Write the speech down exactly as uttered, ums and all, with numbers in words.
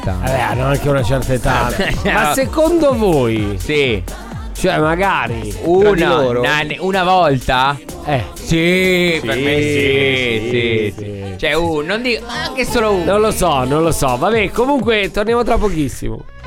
volta. Vabbè, hanno anche una certa età. Ma secondo voi? Sì. Cioè, magari Una, una, una volta? Eh. Sì, Sì, per me sì, sì, sì, sì. sì. Cioè, un, non dico, anche solo uno. Non lo so, non lo so. Vabbè, comunque torniamo tra pochissimo.